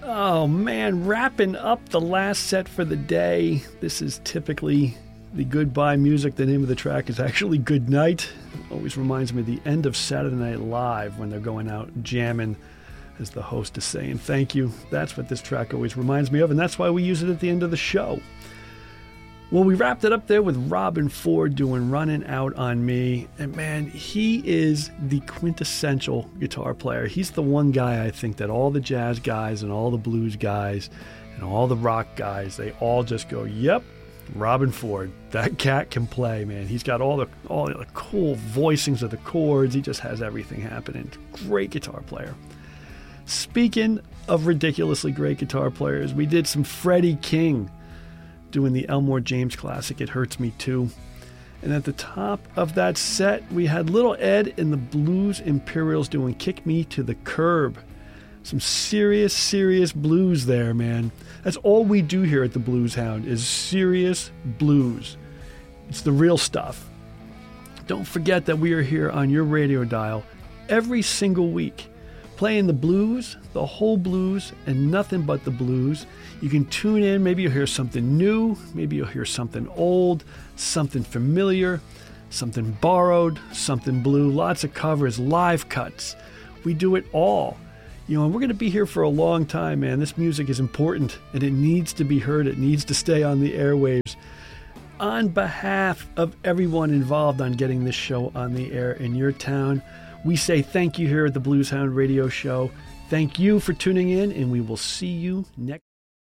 Oh man, wrapping up the last set for the day. This is typically the goodbye music. The name of the track is actually Good Night. Always reminds me of the end of Saturday Night Live when they're going out jamming, as the host is saying thank you. That's what this track always reminds me of, and that's why we use it at the end of the show. Well, we wrapped it up there with Robben Ford doing Running Out on Me. And man, he is the quintessential guitar player. He's the one guy I think that all the jazz guys and all the blues guys and all the rock guys, they all just go, yep, Robben Ford. That cat can play, man. He's got all the cool voicings of the chords. He just has everything happening. Great guitar player. Speaking of ridiculously great guitar players, we did some Freddie King doing the Elmore James classic, It Hurts Me Too. And at the top of that set, we had Little Ed and the Blues Imperials doing Kick Me to the Curb. Some serious blues there, man. That's all we do here at the Blues Hound is serious blues. It's the real stuff. Don't forget that we are here on your radio dial every single week, playing the blues, the whole blues, and nothing but the blues. You can tune in. Maybe you'll hear something new. Maybe you'll hear something old, something familiar, something borrowed, something blue. Lots of covers, live cuts. We do it all. And we're going to be here for a long time, man. This music is important, and it needs to be heard. It needs to stay on the airwaves. On behalf of everyone involved on getting this show on the air in your town, we say thank you here at the Blues Hound Radio Show. Thank you for tuning in, and we will see you next